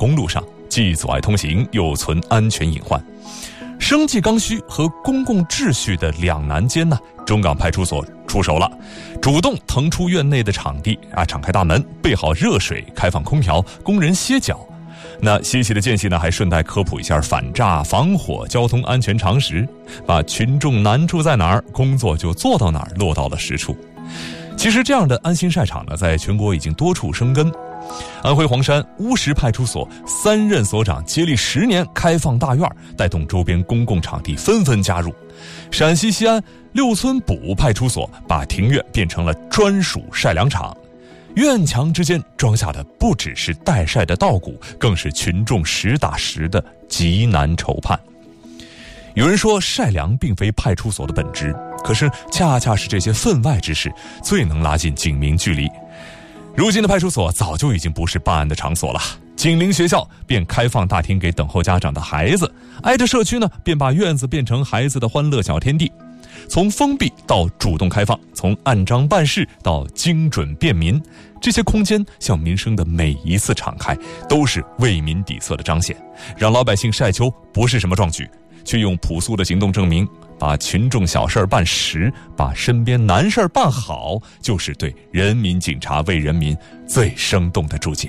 公路上，既阻碍通行，又存安全隐患。生计刚需和公共秩序的两难间呢，中港派出所出手了，主动腾出院内的场地敞开大门，备好热水，开放空调，工人歇脚。那歇息的间隙呢，还顺带科普一下反诈、防火、交通安全常识，把群众难处在哪儿，工作就做到哪儿，落到了实处。其实这样的安心晒场呢，在全国已经多处生根。安徽黄山乌石派出所3任所长接力10年开放大院，带动周边公共场地纷纷加入。陕西西安六村堡派出所把庭院变成了专属晒粮场，院墙之间装下的不只是待晒的稻谷，更是群众实打实的急难愁盼。有人说晒粮并非派出所的本职，可是恰恰是这些分外之事最能拉近警民距离。如今的派出所早就已经不是办案的场所了，紧邻学校便开放大厅给等候家长的孩子，挨着社区呢便把院子变成孩子的欢乐小天地。从封闭到主动开放，从按章办事到精准便民，这些空间向民生的每一次敞开，都是为民底色的彰显，让老百姓晒秋不是什么壮举，却用朴素的行动证明，把群众小事办实，把身边难事办好，就是对人民警察为人民最生动的注解。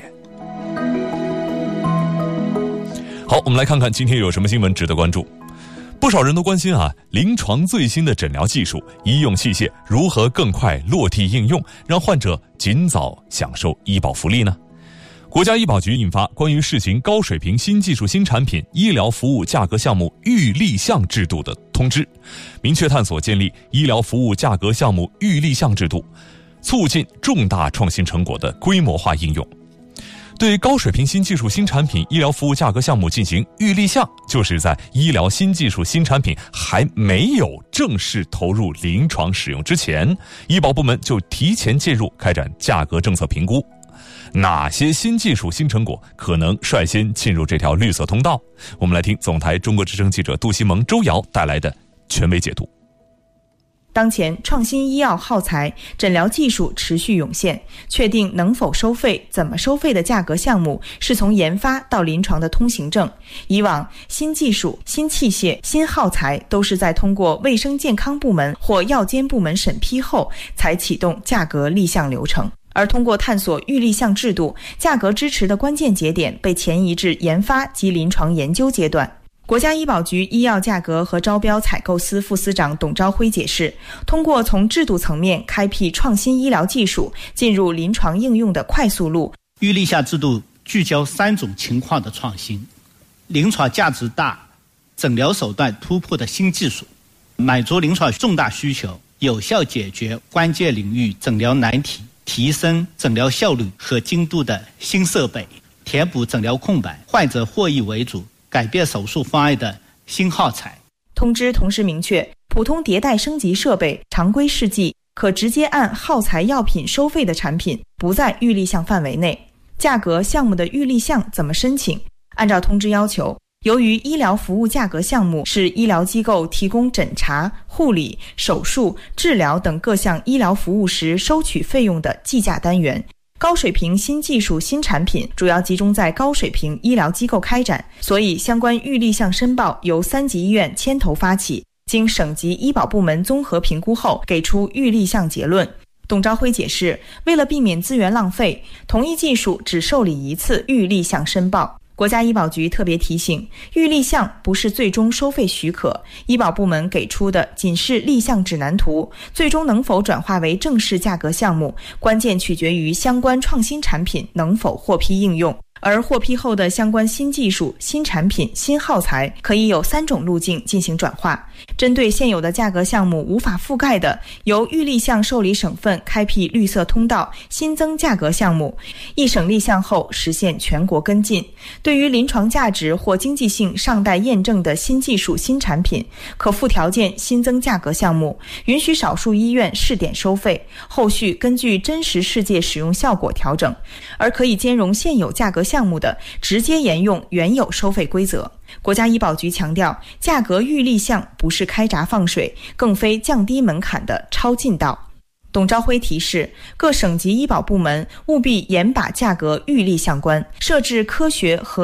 好，我们来看看今天有什么新闻值得关注。不少人都关心临床最新的诊疗技术、医用器械如何更快落地应用，让患者尽早享受医保福利呢？国家医保局印发关于试行高水平新技术新产品医疗服务价格项目预立项制度的通知，明确探索建立医疗服务价格项目预立项制度，促进重大创新成果的规模化应用。对高水平新技术新产品医疗服务价格项目进行预立项，就是在医疗新技术新产品还没有正式投入临床使用之前，医保部门就提前介入开展价格政策评估。哪些新技术新成果可能率先进入这条绿色通道？我们来听总台中国之声记者杜西蒙、周瑶带来的权威解读。 当前创新医药耗材、诊疗技术持续涌现，确定能否收费、怎么收费的价格项目是从研发到临床的通行证。以往新技术、新器械、新耗材都是在通过卫生健康部门或药监部门审批后才启动价格立项流程，而通过探索预立项制度，价格支持的关键节点被前移至研发及临床研究阶段。国家医保局医药价格和招标采购司副司长董朝辉解释，通过从制度层面开辟创新医疗技术进入临床应用的快速路。 预立项制度聚焦3种情况的创新：临床价值大、诊疗手段突破的新技术，满足临床重大需求，有效解决关键领域诊疗难题，提升诊疗效率和精度的新设备，填补诊疗空白，患者获益为主，改变手术方案的新耗材。 通知同时明确，普通迭代升级设备、常规试剂可直接按耗材药品收费的产品不在预立项范围内。价格项目的预立项怎么申请？按照通知要求，由于医疗服务价格项目是医疗机构提供诊查、护理、手术、治疗等各项医疗服务时收取费用的计价单元，高水平新技术新产品主要集中在高水平医疗机构开展，所以相关预立项申报由3级医院牵头发起，经省级医保部门综合评估后给出预立项结论。董朝辉解释，为了避免资源浪费，同一技术只受理1次预立项申报。国家医保局特别提醒，预立项不是最终收费许可，医保部门给出的仅是立项指南图，最终能否转化为正式价格项目，关键取决于相关创新产品能否获批应用。而获批后的相关新技术、新产品、新耗材可以有3种路径进行转化。针对现有的价格项目无法覆盖的，由预立项受理省份开辟绿色通道，新增价格项目，一省立项后实现全国跟进。对于临床价值或经济性尚待验证的新技术、新产品，可附条件新增价格项目，允许少数医院试点收费，后续根据真实世界使用效果调整。而可以兼容现有价格项目的，直接沿用原有收费规则。国家医保局强调，价格预立项不是开闸放水，更非降低门槛的超近道。董朝辉提示，各省级医保部门务必严把价格预立项关，设置科学和